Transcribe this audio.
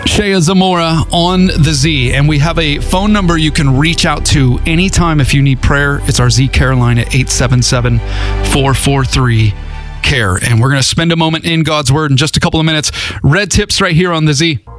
Shea Zamora on the Z, and we have a phone number you can reach out to anytime if you need prayer. It's our Z Care line at 877-443-CARE. And we're going to spend a moment in God's Word in just a couple of minutes. Red Tips right here on the Z.